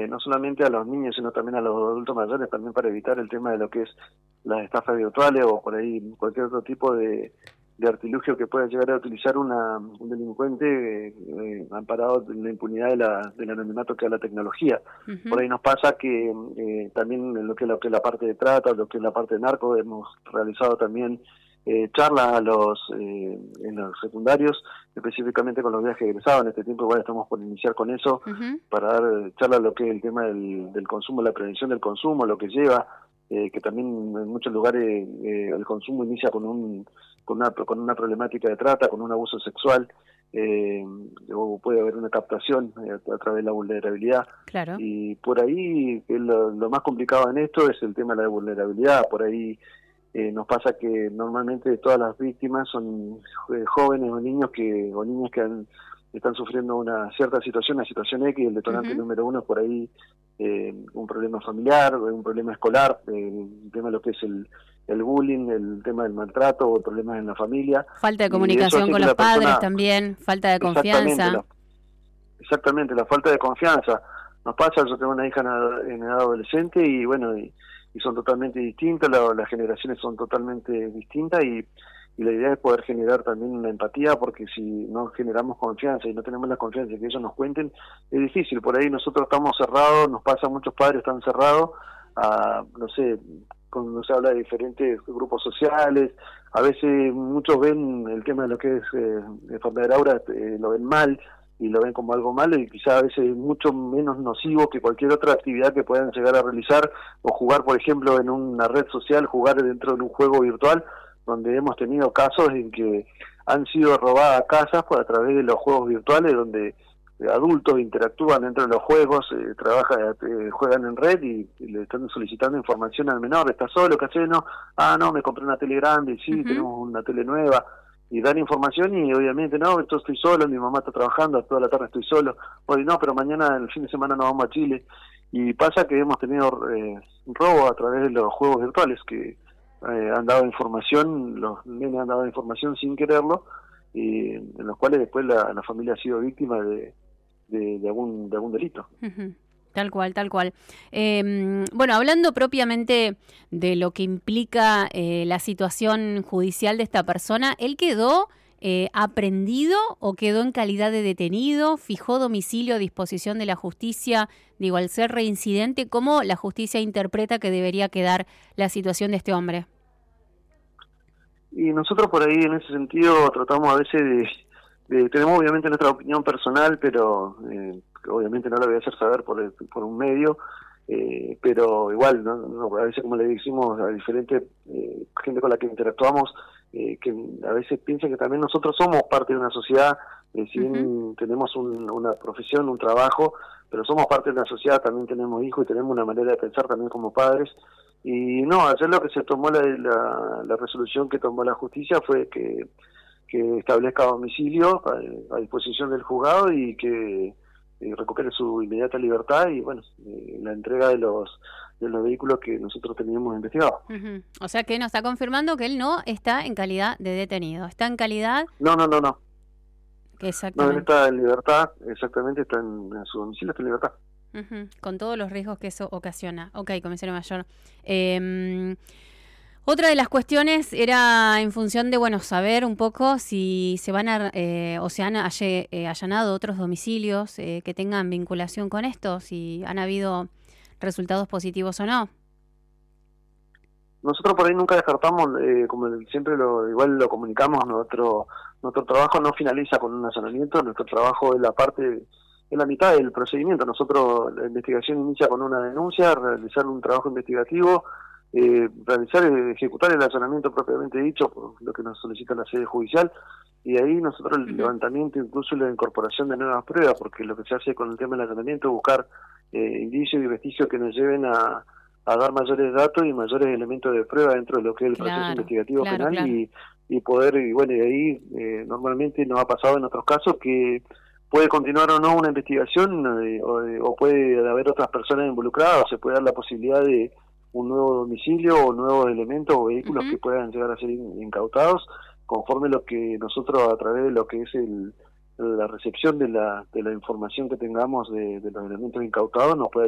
no solamente a los niños, sino también a los adultos mayores, también para evitar el tema de lo que es las estafas virtuales o por ahí cualquier otro tipo de artilugio que pueda llegar a utilizar un delincuente amparado en la impunidad del anonimato que da la tecnología. Uh-huh. Por ahí nos pasa que también en lo que es la parte de trata, lo que es la parte de narco, hemos realizado también charlas en los secundarios, específicamente con los viajes egresados. En este tiempo igual estamos por iniciar con eso, Uh-huh. para dar charlas lo que es el tema del consumo, la prevención del consumo, lo que lleva, que también en muchos lugares el consumo inicia con una problemática de trata, con un abuso sexual, o puede haber una captación a través de la vulnerabilidad. Claro. Y por ahí lo más complicado en esto es el tema de la vulnerabilidad. Por ahí nos pasa que normalmente todas las víctimas son jóvenes o niños o niñas que están sufriendo una cierta situación, una situación X. El detonante Uh-huh. número uno es por ahí un problema familiar, un problema escolar, el tema de lo que es el bullying, el tema del maltrato o problemas en la familia. Falta de comunicación con los padres también, falta de confianza. Exactamente, la falta de confianza. Nos pasa, yo tengo una hija en edad adolescente y bueno, y son totalmente distintas, las generaciones son totalmente distintas y la idea es poder generar también una empatía, porque si no generamos confianza y no tenemos la confianza de que ellos nos cuenten, es difícil. Por ahí nosotros estamos cerrados, nos pasa, muchos padres están cerrados a, no sé, cuando se habla de diferentes grupos sociales, a veces muchos ven el tema de lo que es enfermedad de Aura, lo ven mal y lo ven como algo malo, y quizás a veces es mucho menos nocivo que cualquier otra actividad que puedan llegar a realizar, o jugar, por ejemplo, en una red social, jugar dentro de un juego virtual, donde hemos tenido casos en que han sido robadas casas a través de los juegos virtuales, donde adultos interactúan dentro de los juegos, juegan en red y le están solicitando información al menor. ¿Estás solo? ¿Qué haces? No, no, me compré una tele grande, sí, Uh-huh. tenemos una tele nueva, y dan información y obviamente, no, esto estoy solo, mi mamá está trabajando, toda la tarde estoy solo, hoy no, pero mañana, el fin de semana nos vamos a Chile. Y pasa que hemos tenido robo a través de los juegos virtuales, que han dado información, los nenes han dado información sin quererlo, y en los cuales después la familia ha sido víctima de algún delito. Uh-huh. Tal cual, tal cual. Bueno, hablando propiamente de lo que implica la situación judicial de esta persona, ¿él quedó aprendido o quedó en calidad de detenido? ¿Fijó domicilio a disposición de la justicia? Digo, al ser reincidente, ¿cómo la justicia interpreta que debería quedar la situación de este hombre? Y nosotros por ahí, en ese sentido, tratamos a veces tenemos obviamente nuestra opinión personal, pero obviamente no la voy a hacer saber por un medio, pero igual, ¿no? A veces, como le decimos a diferentes gente con la que interactuamos, que a veces piensa que también nosotros somos parte de una sociedad, si bien Uh-huh. tenemos una profesión, un trabajo, pero somos parte de una sociedad, también tenemos hijos y tenemos una manera de pensar también como padres. Y no, ayer lo que se tomó, la resolución que tomó la justicia fue que establezca domicilio a disposición del juzgado y que recupere su inmediata libertad y bueno, la entrega de los vehículos que nosotros teníamos investigados. Uh-huh. O sea que nos está confirmando que él no está en calidad de detenido, está en calidad... No. Exactamente. No, él está en libertad, exactamente, está en su domicilio, está en libertad. Uh-huh. Con todos los riesgos que eso ocasiona. Ok, comisario mayor. Otra de las cuestiones era en función de, bueno, saber un poco si se van o se han allanado otros domicilios que tengan vinculación con esto, si han habido resultados positivos o no. Nosotros por ahí nunca descartamos, como siempre igual lo comunicamos, nuestro trabajo no finaliza con un allanamiento, nuestro trabajo es la mitad del procedimiento. Nosotros, la investigación inicia con una denuncia, realizar un trabajo investigativo, ejecutar el allanamiento propiamente dicho, por lo que nos solicita la sede judicial, y ahí nosotros el levantamiento, incluso la incorporación de nuevas pruebas, porque lo que se hace con el tema del allanamiento es buscar indicios y vestigios que nos lleven a dar mayores datos y mayores elementos de prueba dentro de lo que es el proceso investigativo penal. Claro. Y poder, y bueno, y ahí normalmente nos ha pasado en otros casos que puede continuar o no una investigación o puede haber otras personas involucradas, o se puede dar la posibilidad de un nuevo domicilio o nuevos elementos o vehículos que puedan llegar a ser incautados conforme lo que nosotros, a través de lo que es la recepción de la información que tengamos de los elementos incautados, nos pueda